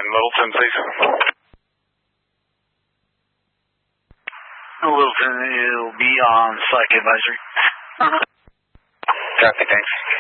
Littleton, please. Littleton, it'll be on psych advisory. Copy, thanks.